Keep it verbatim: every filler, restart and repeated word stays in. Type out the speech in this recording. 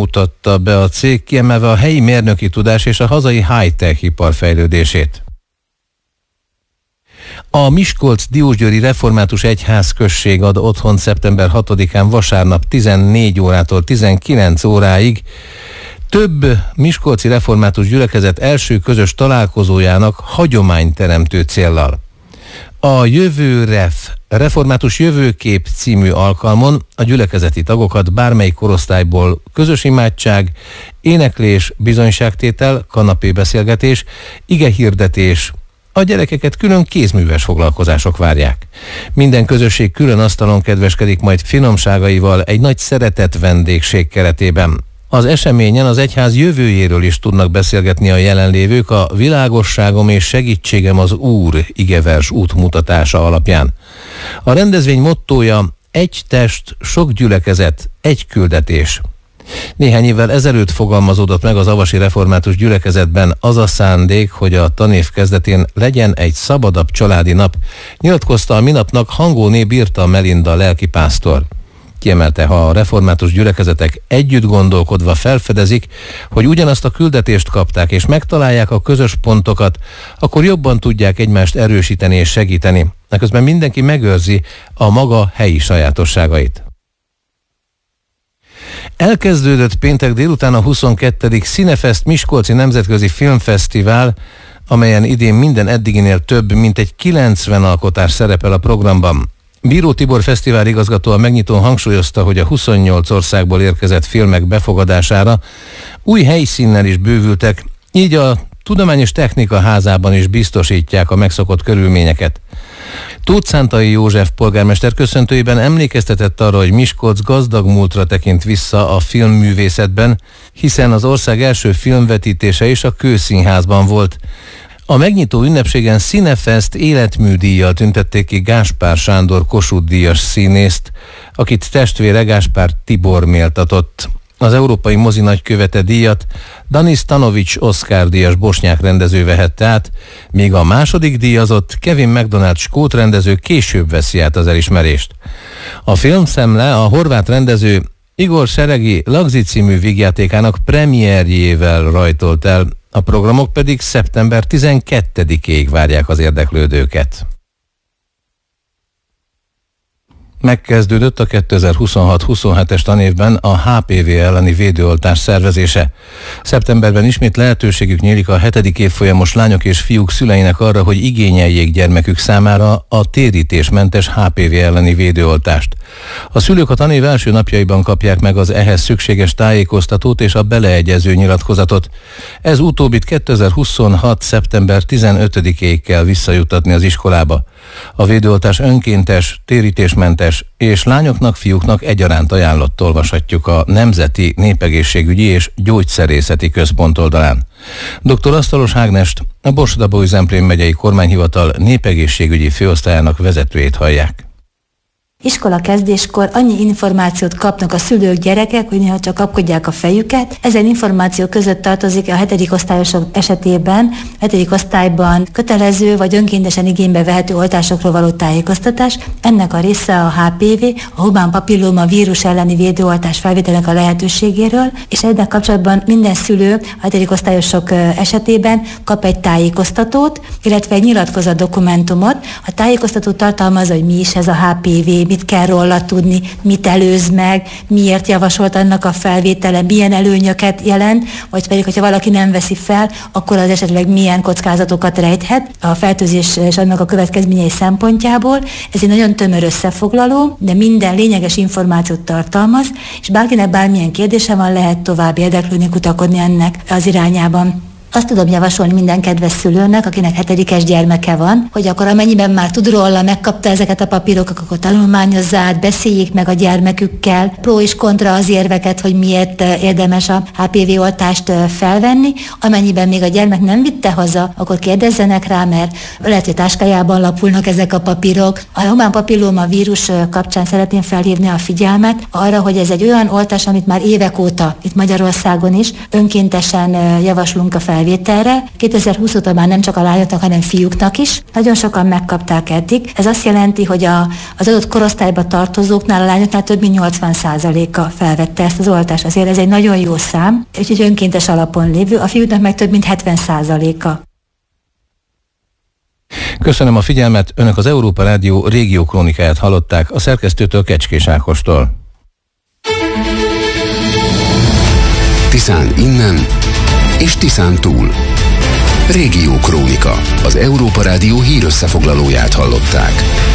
mutatta be a cég, kiemelve a helyi mérnöki tudás és a hazai high-tech ipar fejlődését. A Miskolc-Diósgyőri Református Egyházközség ad otthont szeptember hatodikán vasárnap tizennégy órától tizenkilenc óráig több miskolci református gyülekezet első közös találkozójának hagyományteremtő céllal. A Jövő Ref, Református Jövőkép című alkalmon a gyülekezeti tagokat bármelyik korosztályból közös imádság, éneklés, bizonyságtétel, kanapébeszélgetés, igehirdetés, a gyerekeket külön kézműves foglalkozások várják. Minden közösség külön asztalon kedveskedik majd finomságaival egy nagy szeretett vendégség keretében. Az eseményen az egyház jövőjéről is tudnak beszélgetni a jelenlévők a Világosságom és segítségem az Úr igevers útmutatása alapján. A rendezvény mottója egy test, sok gyülekezet, egy küldetés. Néhány évvel ezelőtt fogalmazódott meg az avasi református gyülekezetben az a szándék, hogy a tanév kezdetén legyen egy szabadabb családi nap, nyilatkozta a minapnak Hangóné Birta Melinda lelkipásztor. Kiemelte, ha a református gyülekezetek együtt gondolkodva felfedezik, hogy ugyanazt a küldetést kapták és megtalálják a közös pontokat, akkor jobban tudják egymást erősíteni és segíteni. Eközben mindenki megőrzi a maga helyi sajátosságait. Elkezdődött péntek délután a huszonkettedik Cinefest Miskolci Nemzetközi Filmfesztivál, amelyen idén minden eddiginél több, mint egy kilencven alkotás szerepel a programban. Bíró Tibor fesztivál igazgató a megnyitón hangsúlyozta, hogy a huszonnyolc országból érkezett filmek befogadására új helyszínnel is bővültek, így a Tudományos Technika Házában is biztosítják a megszokott körülményeket. Tóth Szántai József polgármester köszöntőjében emlékeztetett arra, hogy Miskolc gazdag múltra tekint vissza a filmművészetben, hiszen az ország első filmvetítése is a Kőszínházban volt. A megnyitó ünnepségen Cinefest életműdíjjal tüntették ki Gáspár Sándor Kossuth-díjas színészt, akit testvére Gáspár Tibor méltatott. Az európai mozi nagykövete díjat Danis Stanovic Oscar-díjas bosnyák rendező vehette át, míg a második díjazott Kevin MacDonald skót rendező később veszi át az elismerést. A filmszemle a horvát rendező Igor Seregi Lagzi című vígjátékának premierjével rajtolt el, a programok pedig szeptember tizenkettedikéig várják az érdeklődőket. Megkezdődött a kétezer-huszonhat huszonhetes tanévben a há pé vé elleni védőoltás szervezése. Szeptemberben ismét lehetőségük nyílik a hetedik évfolyamos lányok és fiúk szüleinek arra, hogy igényeljék gyermekük számára a térítésmentes há pé vé elleni védőoltást. A szülők a tanév első napjaiban kapják meg az ehhez szükséges tájékoztatót és a beleegyező nyilatkozatot. Ez utóbbit kétezer-huszonhat szeptember tizenötödikéig kell visszajuttatni az iskolába. A védőoltás önkéntes, térítésmentes és lányoknak, fiúknak egyaránt ajánlott, olvashatjuk a Nemzeti Népegészségügyi és Gyógyszerészeti Központ oldalán. dr. Asztalos Ágnest, a Borsod-Abaúj-Zemplén megyei kormányhivatal népegészségügyi főosztályának vezetőjét hallják. Iskola kezdéskor annyi információt kapnak a szülők, gyerekek, hogy néha csak kapkodják a fejüket. Ezen információ között tartozik a hetedik osztályosok esetében, a hetedik osztályban kötelező vagy önkéntesen igénybe vehető oltásokról való tájékoztatás. Ennek a része a há pé vé, a humán papillóma vírus elleni védőoltás felvételnek a lehetőségéről, és ennek kapcsolatban minden szülő a hetedik osztályosok esetében kap egy tájékoztatót, illetve egy nyilatkozat dokumentumot. A tájékoztató tartalmazza, hogy mi is ez a há pé vé, mit kell róla tudni, mit előz meg, miért javasolt annak a felvétele, milyen előnyöket jelent, vagy pedig, hogyha valaki nem veszi fel, akkor az esetleg milyen kockázatokat rejthet a fertőzés és annak a következményei szempontjából. Ez egy nagyon tömör összefoglaló, de minden lényeges információt tartalmaz, és bárkinek bármilyen kérdése van, lehet tovább érdeklődni, kutakodni ennek az irányában. Azt tudom javasolni minden kedves szülőnek, akinek hetedikes gyermeke van, hogy akkor amennyiben már tud róla, megkapta ezeket a papírokat, akkor tanulmányozza át, beszéljék meg a gyermekükkel, pro és kontra az érveket, hogy miért érdemes a há pé vé oltást felvenni. Amennyiben még a gyermek nem vitte haza, akkor kérdezzenek rá, mert lehet, hogy táskájában lapulnak ezek a papírok. A humán papillóma vírus kapcsán szeretném felhívni a figyelmet arra, hogy ez egy olyan oltás, amit már évek óta itt Magyarországon is önkéntesen javaslunk a fel felvételre. kétezer-húsz óta már nem csak a lányoknak, hanem fiúknak is. Nagyon sokan megkapták eddig. Ez azt jelenti, hogy a, az adott korosztályba tartozóknál, a lányoknál több mint nyolcvan százaléka felvette ezt az oltást. Azért ez egy nagyon jó szám, úgyhogy önkéntes alapon lévő, a fiúknak meg több mint hetven százaléka. Köszönöm a figyelmet, Önök az Európa Rádió régiókrónikáját hallották, a szerkesztőtől Kecskés Ákostól. Tiszán innen és Tiszán túl. Régiókrónika, az Európa Rádió hírösszefoglalóját hallották.